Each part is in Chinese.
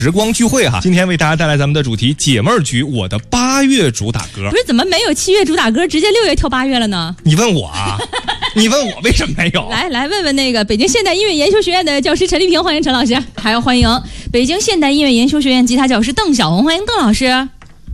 时光聚会哈，今天为大家带来咱们的主题解闷儿局，我的8月主打歌。 不是，怎么没有7月主打歌，直接6月跳8月了呢？ 你问我啊？你问我为什么没有？ 来问问那个北京现代音乐研修学院的教师陈丽萍，欢迎陈老师，还要欢迎北京现代音乐研修学院吉他教师邓小红，欢迎邓老师。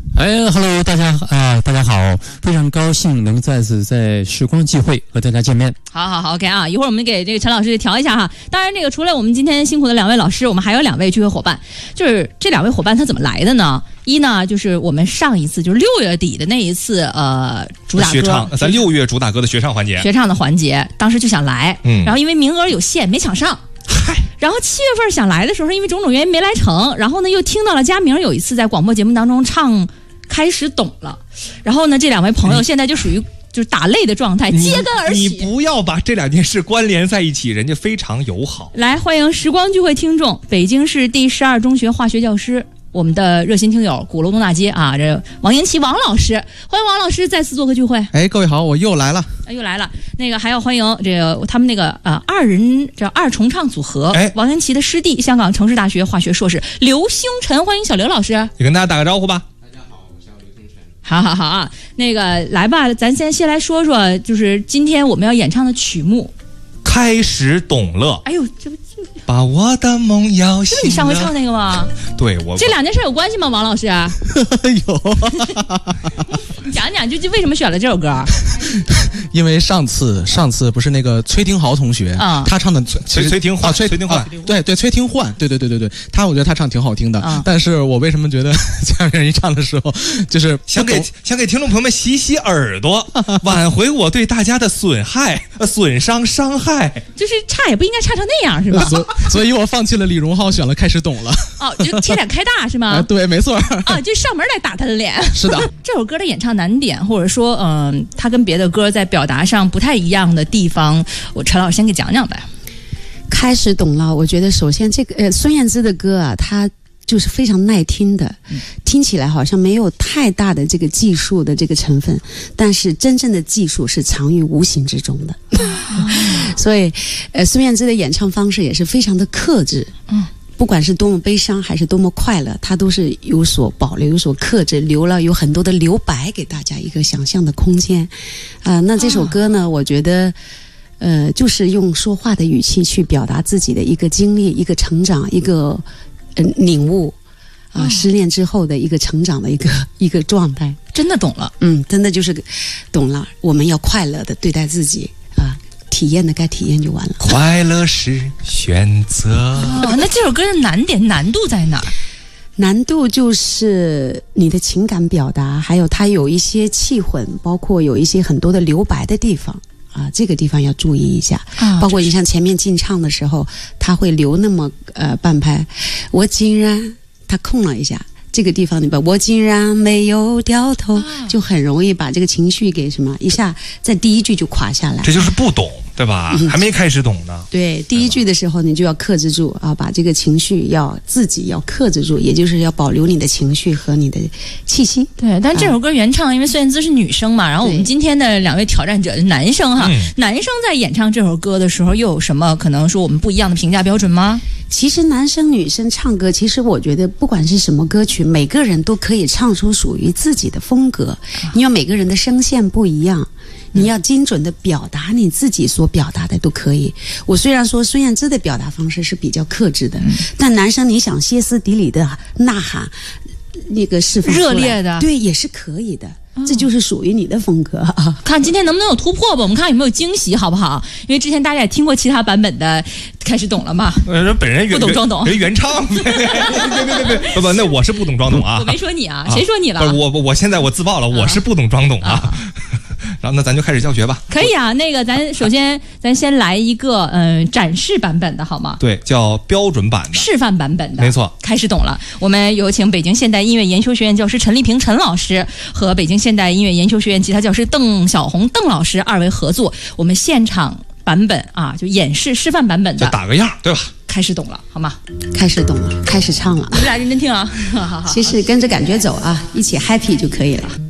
Hello， 大家好，非常高兴能再次在时光聚会和大家见面。 好 ，OK 啊，一会儿我们给这个陈老师调一下哈。当然，这个除了我们今天辛苦的2位老师，我们还有2位聚会伙伴。就是这2位伙伴他怎么来的呢？一呢，就是我们上一次就是6月底的那一次主打歌， 学唱，咱6月主打歌的学唱环节，当时就想来，然后因为名额有限没抢上。然后7月份想来的时候，因为种种原因没来成，然后呢又听到了佳明有一次在广播节目当中唱开始懂了，然后呢这2位朋友现在就属于就是打擂的状态，揭竿而起。 你不要把这2件事关联在一起，人家非常友好。 来，欢迎时光聚会听众，北京市第12中学化学教师，我们的热心听友鼓楼东大街啊，这王银奇王老师，欢迎王老师再次做客聚会。 各位好，我又来了。 又来了，那个还要欢迎这个他们那个2人这2重唱组合，王银奇的师弟，香港城市大学化学硕士刘星辰，欢迎小刘老师。 你跟大家打个招呼吧。 大家好，我叫刘星辰。 好啊，那个来吧，咱先来说说，就是今天我们要演唱的曲目。 开始懂了。 哎呦，这把我的梦摇醒了。 是你上回唱那个吗？ 对，我这2件事有关系吗，王老师？ 有。 讲讲就为什么选了这首歌？ 因为上次不是那个崔廷豪同学他唱的崔廷焕，崔廷焕， 对崔廷焕，对，我觉得他唱挺好听的，但是我为什么觉得佳明一唱的时候，就是想给听众朋友们洗耳朵，挽回我对大家的损伤伤害， 就是差也不应该差成那样，是吧？ 所以我放弃了李荣浩，选了开始懂了。 就铁脸开大是吗？ 对，没错。 就上门来打他的脸。 是的。 这首歌的演唱难点，或者说它跟别的歌在表达上不太一样的地方，我陈老师先给讲讲呗。 开始懂了，我觉得首先这个孙燕姿的歌啊，它就是非常耐听的，听起来好像没有太大的这个技术的这个成分，但是真正的技术是藏于无形之中的。所以孙燕姿的演唱方式也是非常的克制，不管是多么悲伤还是多么快乐，它都是有所保留，有所克制，有很多的留白给大家一个想象的空间。那这首歌呢，我觉得就是用说话的语气去表达自己的一个经历，一个成长，一个领悟失恋之后的一个成长的一个状态。 真的懂了。 真的就是懂了，我们要快乐的对待自己体验的该体验就完了。 快乐是选择。 那这首歌的难度在哪儿？ 难度就是你的情感表达，还有它有一些气混，包括有一些很多的留白的地方这个地方要注意一下。包括你像前面进唱的时候，他会留那么半拍，我竟然他空了一下。这个地方你把我竟然没有掉头，就很容易把这个情绪给什么一下在第一句就垮下来。 这就是不懂，对吧？还没开始懂呢。 对，第一句的时候你就要克制住把这个情绪自己要克制住，也就是要保留你的情绪和你的气息。 对，但这首歌原唱因为孙燕姿是女生嘛，然后我们今天的2位挑战者是男生哈，男生在演唱这首歌的时候又有什么可能说我们不一样的评价标准吗？ 其实男生女生唱歌，其实我觉得不管是什么歌曲，每个人都可以唱出属于自己的风格。你要每个人的声线不一样，你要精准的表达你自己所表达的都可以。我虽然说孙燕姿的表达方式是比较克制的，但男生你想歇斯底里的呐喊，那个释放热烈的， 对，也是可以的。这就是属于你的风格看今天能不能有突破吧，我们看有没有惊喜好不好？因为之前大家也听过其他版本的开始懂了嘛。 本人不懂装懂， 人原唱。别，不，那我是不懂装懂啊。 我没说你谁说你了？ 我现在我自曝了，我是不懂装懂啊。然后那咱就开始教学吧。 可以啊，那个咱首先先来一个展示版本的好吗？ 对，叫标准版的， 示范版本的， 没错。 开始懂了，我们有请北京现代音乐研修学院教师陈丽萍陈老师和北京现代音乐研修学院吉他教师邓小红邓老师2位合作，我们现场版本就演示示范版本的， 就打个样，对吧？ 开始懂了，好吗？ 开始懂了，开始唱了。 你们俩认真听啊！ 其实跟着感觉走一起 happy 就可以了。